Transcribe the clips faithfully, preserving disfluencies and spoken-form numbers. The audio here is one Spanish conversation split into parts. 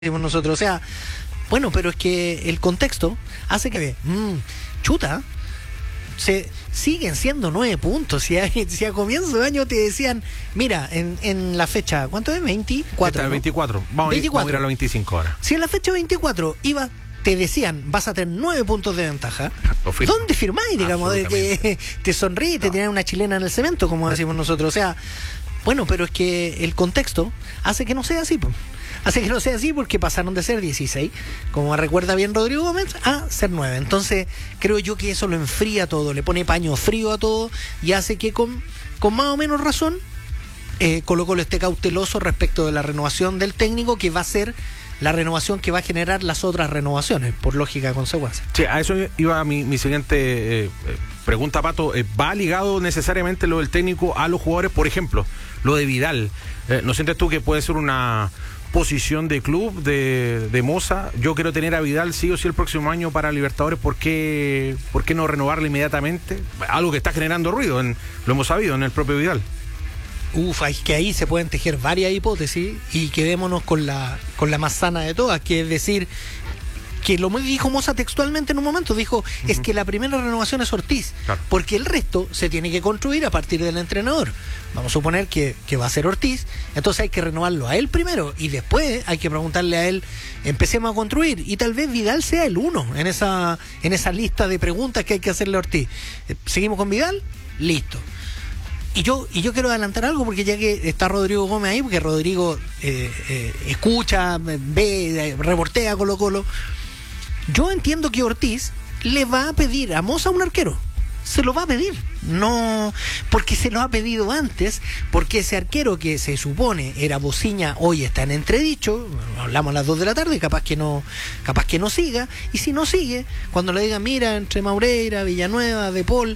nosotros, o sea, bueno, pero es que el contexto hace que, mmm, chuta, se siguen siendo nueve puntos. Si a, si a comienzo de año te decían, mira, en, en la fecha, ¿cuánto es? veinticuatro. ¿no? veinticuatro. Vamos, veinticuatro. Vamos a ir a los veinticinco ahora. Si en la fecha veinticuatro iba, te decían, vas a tener nueve puntos de ventaja, ¿dónde firmáis, digamos? De que te sonríe y te no. tienen una chilena en el cemento, como decimos nosotros. O sea, bueno, pero es que el contexto hace que no sea así, pues. Hace que no sea así porque pasaron de ser dieciséis, como recuerda bien Rodrigo Gómez, a ser nueve. Entonces, creo yo que eso lo enfría todo, le pone paño frío a todo y hace que con, con más o menos razón eh, Colo Colo esté cauteloso respecto de la renovación del técnico, que va a ser la renovación que va a generar las otras renovaciones, por lógica de consecuencia. Sí, a eso iba mi, mi siguiente eh, pregunta, Pato. Eh, ¿Va ligado necesariamente lo del técnico a los jugadores? Por ejemplo, lo de Vidal. Eh, ¿No sientes tú que puede ser una posición de club de, de Moza? Yo quiero tener a Vidal sí o sí el próximo año para Libertadores. ¿Por qué, por qué no renovarle inmediatamente? Algo que está generando ruido, en, lo hemos sabido, en el propio Vidal. Uf, es que ahí se pueden tejer varias hipótesis y quedémonos con la, con la más sana de todas, que es decir, que lo dijo Moza textualmente en un momento, dijo, uh-huh. es que la primera renovación es Ortiz, claro, porque el resto se tiene que construir a partir del entrenador. Vamos a suponer que, que va a ser Ortiz, entonces hay que renovarlo a él primero y después hay que preguntarle a él, empecemos a construir, y tal vez Vidal sea el uno en esa, en esa lista de preguntas que hay que hacerle a Ortiz. ¿Seguimos con Vidal? Listo. Y yo y yo quiero adelantar algo, porque ya que está Rodrigo Gómez ahí, porque Rodrigo eh, eh, escucha, ve, reportea Colo Colo, yo entiendo que Ortiz le va a pedir a Moza un arquero. Se lo va a pedir. No, porque se lo ha pedido antes, porque ese arquero que se supone era Bociña, hoy está en entredicho, hablamos a las dos de la tarde, capaz que no, capaz que no siga, y si no sigue, cuando le digan, mira, entre Maureira, Villanueva, De Paul,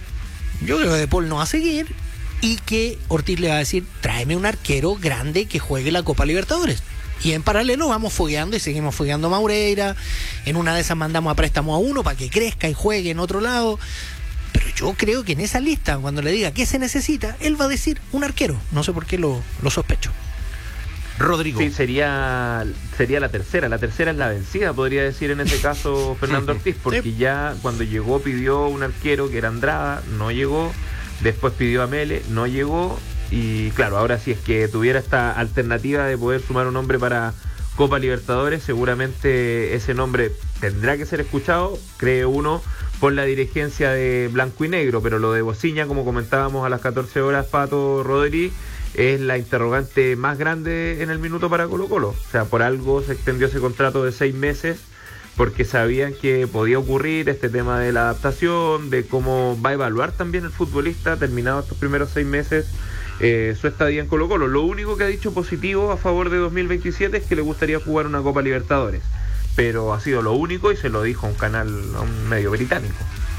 yo creo que De Paul no va a seguir, y que Ortiz le va a decir, tráeme un arquero grande que juegue la Copa Libertadores. Y en paralelo vamos fogueando y seguimos fogueando a Maureira. En una de esas mandamos a préstamo a uno para que crezca y juegue en otro lado. Pero yo creo que en esa lista, cuando le diga qué se necesita, él va a decir un arquero. No sé por qué lo, lo sospecho. Rodrigo. Sí, sería, sería la tercera. La tercera es la vencida, podría decir en ese caso Fernando Ortiz, porque sí, ya cuando llegó pidió un arquero que era Andrada, no llegó. Después pidió a Mele, no llegó. Y claro, ahora si es que tuviera esta alternativa de poder sumar un nombre para Copa Libertadores, seguramente ese nombre tendrá que ser escuchado, cree uno, por la dirigencia de Blanco y Negro. Pero lo de Bociña, como comentábamos a las catorce horas, Pato, Rodri, es la interrogante más grande en el minuto para Colo Colo. O sea, por algo se extendió ese contrato de seis meses, porque sabían que podía ocurrir este tema de la adaptación, de cómo va a evaluar también el futbolista terminado estos primeros seis meses eh, su estadía en Colo Colo. Lo único que ha dicho positivo a favor de dos mil veintisiete es que le gustaría jugar una Copa Libertadores, pero ha sido lo único, y se lo dijo a un canal, a un medio británico.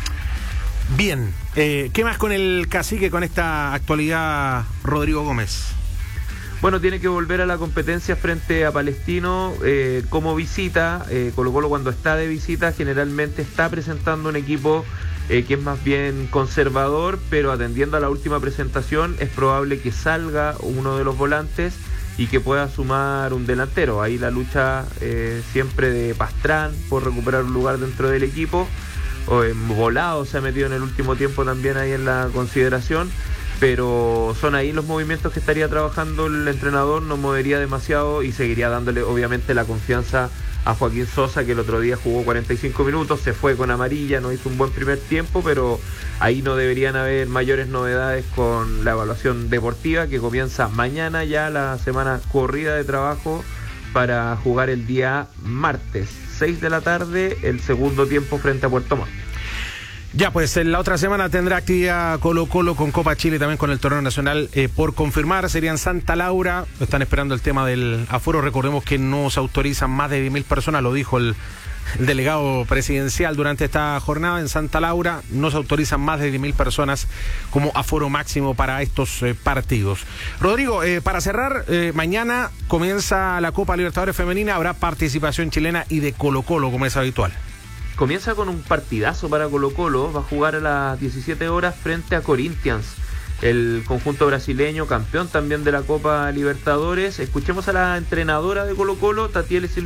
Bien, eh, ¿qué más con el cacique, con esta actualidad, Rodrigo Gómez? Bueno, tiene que volver a la competencia frente a Palestino eh, como visita. eh, Colo Colo, cuando está de visita, generalmente está presentando un equipo eh, que es más bien conservador, pero atendiendo a la última presentación es probable que salga uno de los volantes y que pueda sumar un delantero. Ahí la lucha eh, siempre de Pastrán por recuperar un lugar dentro del equipo. O, eh, Volado se ha metido en el último tiempo también ahí en la consideración. Pero son ahí los movimientos que estaría trabajando el entrenador. No movería demasiado y seguiría dándole obviamente la confianza a Joaquín Sosa, que el otro día jugó cuarenta y cinco minutos, se fue con amarilla, no hizo un buen primer tiempo, pero ahí no deberían haber mayores novedades con la evaluación deportiva, que comienza mañana ya la semana corrida de trabajo para jugar el día martes, seis de la tarde, el segundo tiempo frente a Puerto Montt. Ya, pues en la otra semana tendrá actividad Colo Colo con Copa Chile, también con el torneo nacional eh, por confirmar. Sería en Santa Laura. Están esperando el tema del aforo. Recordemos que no se autorizan más de diez mil personas, lo dijo el, el delegado presidencial durante esta jornada. En Santa Laura no se autorizan más de diez mil personas como aforo máximo para estos eh, partidos. Rodrigo, eh, para cerrar, eh, mañana comienza la Copa Libertadores Femenina. Habrá participación chilena y de Colo Colo, como es habitual. Comienza con un partidazo para Colo Colo. Va a jugar a las diecisiete horas frente a Corinthians. el conjunto brasileño, campeón también de la Copa Libertadores. Escuchemos a la entrenadora de Colo-Colo, Tatiele Silva.